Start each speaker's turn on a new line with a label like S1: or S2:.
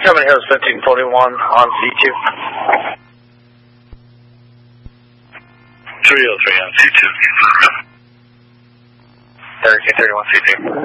S1: Seven Hills 1541 on C2.
S2: 303 on C2.
S1: Hurricane 31 C2.